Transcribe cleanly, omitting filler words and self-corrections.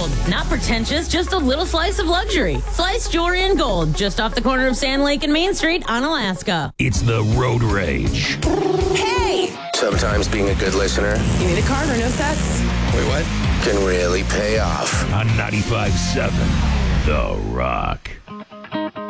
Gold. Not pretentious, just a little slice of luxury. Slice Jewelry and Gold, just off the corner of Sand Lake and Main Street on Alaska. It's the Road Rage. Hey! Sometimes being a good listener You need a card or no sets? Wait, what? Can really pay off. On 95.7 The Rock.